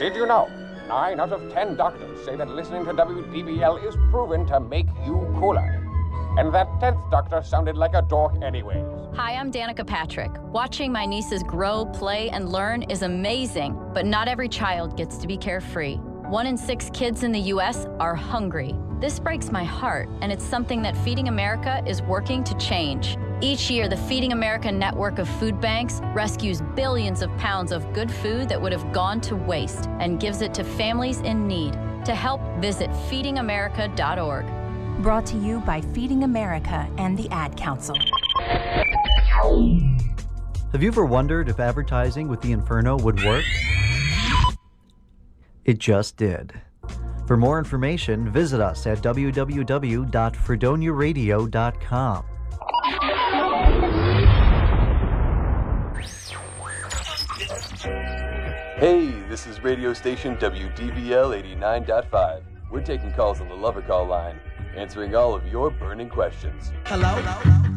Did you know? 9 out of 10 doctors say that listening to WDBL is proven to make you cooler. And that 10th doctor sounded like a dork anyways. Hi, I'm Danica Patrick. Watching my nieces grow, play, and learn is amazing, but not every child gets to be carefree. 1 in 6 kids in the U.S. are hungry. This breaks my heart, and it's something that Feeding America is working to change. Each year, the Feeding America network of food banks rescues billions of pounds of good food that would have gone to waste and gives it to families in need. To help, visit feedingamerica.org. Brought to you by Feeding America and the Ad Council. Have you ever wondered if advertising with the Inferno would work? It just did. For more information, visit us at www.fredoniaradio.com. Hey, this is radio station WDBL 89.5. We're taking calls on the Lover Call line, answering all of your burning questions. Hello?